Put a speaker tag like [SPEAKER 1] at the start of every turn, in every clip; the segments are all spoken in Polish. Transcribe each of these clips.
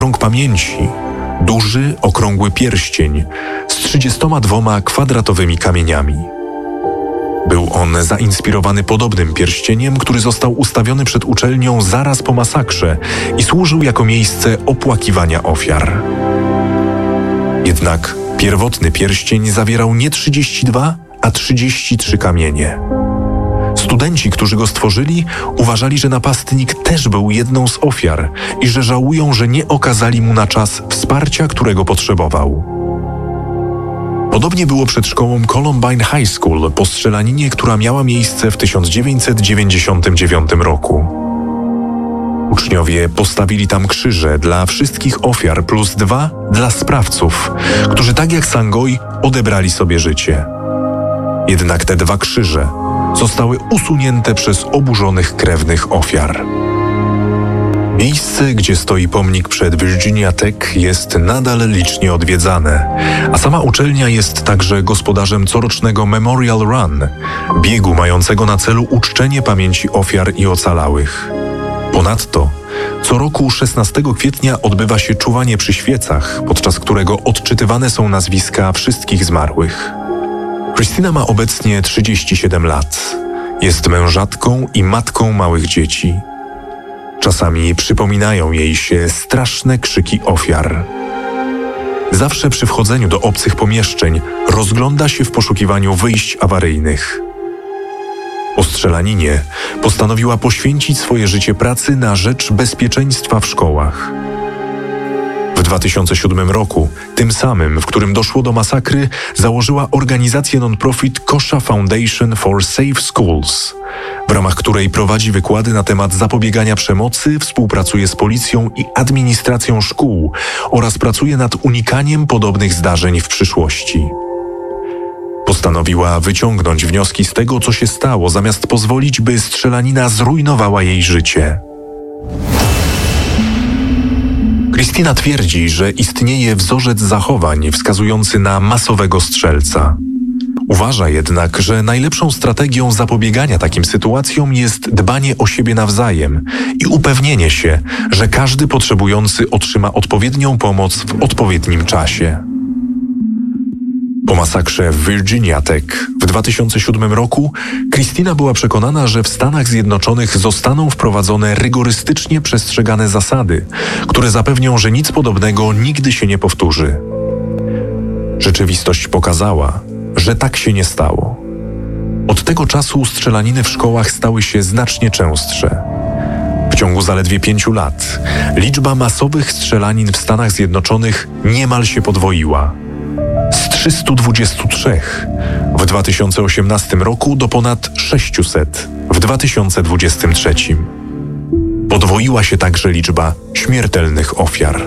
[SPEAKER 1] Rąk pamięci, duży, okrągły pierścień z 32 kwadratowymi kamieniami. Był on zainspirowany podobnym pierścieniem, który został ustawiony przed uczelnią zaraz po masakrze i służył jako miejsce opłakiwania ofiar. Jednak pierwotny pierścień zawierał nie 32, a 33 kamienie. Studenci, którzy go stworzyli, uważali, że napastnik też był jedną z ofiar i że żałują, że nie okazali mu na czas wsparcia, którego potrzebował. Podobnie było przed szkołą Columbine High School po strzelaninie, która miała miejsce w 1999 roku. Uczniowie postawili tam krzyże dla wszystkich ofiar plus 2 dla sprawców, którzy tak jak Sangoi odebrali sobie życie. Jednak te 2 krzyże zostały usunięte przez oburzonych krewnych ofiar. Miejsce, gdzie stoi pomnik przed Virginia Tech, jest nadal licznie odwiedzane, a sama uczelnia jest także gospodarzem corocznego Memorial Run, biegu mającego na celu uczczenie pamięci ofiar i ocalałych. Ponadto co roku 16 kwietnia odbywa się czuwanie przy świecach, podczas którego odczytywane są nazwiska wszystkich zmarłych. Christina ma obecnie 37 lat. Jest mężatką i matką małych dzieci. Czasami przypominają jej się straszne krzyki ofiar. Zawsze przy wchodzeniu do obcych pomieszczeń rozgląda się w poszukiwaniu wyjść awaryjnych. Po strzelaninie postanowiła poświęcić swoje życie pracy na rzecz bezpieczeństwa w szkołach. W 2007 roku, tym samym, w którym doszło do masakry, założyła organizację non-profit Kosha Foundation for Safe Schools, w ramach której prowadzi wykłady na temat zapobiegania przemocy, współpracuje z policją i administracją szkół oraz pracuje nad unikaniem podobnych zdarzeń w przyszłości. Postanowiła wyciągnąć wnioski z tego, co się stało, zamiast pozwolić, by strzelanina zrujnowała jej życie. Christina twierdzi, że istnieje wzorzec zachowań wskazujący na masowego strzelca. Uważa jednak, że najlepszą strategią zapobiegania takim sytuacjom jest dbanie o siebie nawzajem i upewnienie się, że każdy potrzebujący otrzyma odpowiednią pomoc w odpowiednim czasie. Po masakrze w Virginia Tech w 2007 roku Christina była przekonana, że w Stanach Zjednoczonych zostaną wprowadzone rygorystycznie przestrzegane zasady, które zapewnią, że nic podobnego nigdy się nie powtórzy. Rzeczywistość pokazała, że tak się nie stało. Od tego czasu strzelaniny w szkołach stały się znacznie częstsze. W ciągu zaledwie 5 lat liczba masowych strzelanin w Stanach Zjednoczonych niemal się podwoiła. Z 323 w 2018 roku do ponad 600 w 2023. Podwoiła się także liczba śmiertelnych ofiar.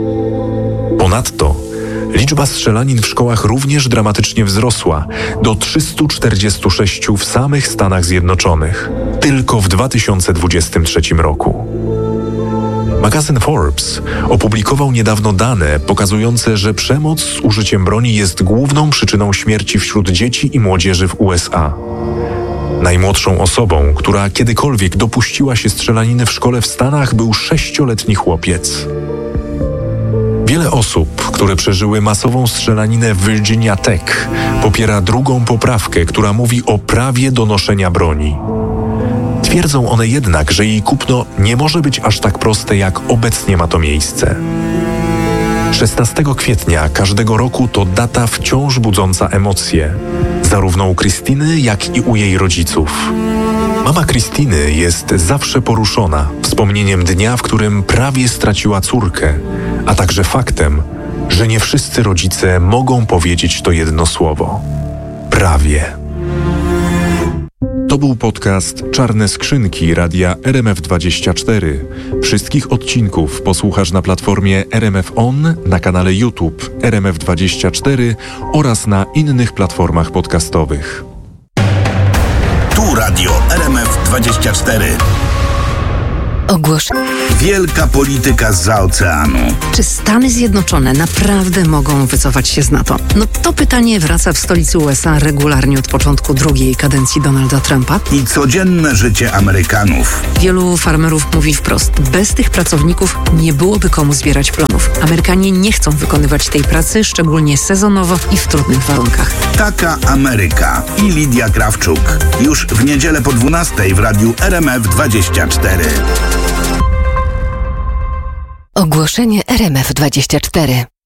[SPEAKER 1] Ponadto liczba strzelanin w szkołach również dramatycznie wzrosła do 346 w samych Stanach Zjednoczonych, tylko w 2023 roku. Magazyn Forbes opublikował niedawno dane pokazujące, że przemoc z użyciem broni jest główną przyczyną śmierci wśród dzieci i młodzieży w USA. Najmłodszą osobą, która kiedykolwiek dopuściła się strzelaniny w szkole w Stanach, był 6-letni chłopiec. Wiele osób, które przeżyły masową strzelaninę w Virginia Tech, popiera drugą poprawkę, która mówi o prawie do noszenia broni. Twierdzą one jednak, że jej kupno nie może być aż tak proste, jak obecnie ma to miejsce. 16 kwietnia każdego roku to data wciąż budząca emocje, zarówno u Christiny, jak i u jej rodziców. Mama Christiny jest zawsze poruszona wspomnieniem dnia, w którym prawie straciła córkę, a także faktem, że nie wszyscy rodzice mogą powiedzieć to jedno słowo. Prawie. To był podcast Czarne Skrzynki Radia RMF24. Wszystkich odcinków posłuchasz na platformie RMF On, na kanale YouTube RMF24 oraz na innych platformach podcastowych.
[SPEAKER 2] Tu Radio RMF24. Wielka polityka zza oceanu.
[SPEAKER 3] Czy Stany Zjednoczone naprawdę mogą wycofać się z NATO? No to pytanie wraca w stolicy USA regularnie od początku drugiej kadencji Donalda Trumpa.
[SPEAKER 2] I codzienne życie Amerykanów.
[SPEAKER 3] Wielu farmerów mówi wprost, bez tych pracowników nie byłoby komu zbierać plonów. Amerykanie nie chcą wykonywać tej pracy, szczególnie sezonowo i w trudnych warunkach.
[SPEAKER 2] Taka Ameryka i Lidia Krawczuk. Już w niedzielę po 12:00 w radiu RMF24.
[SPEAKER 4] Ogłoszenie RMF24.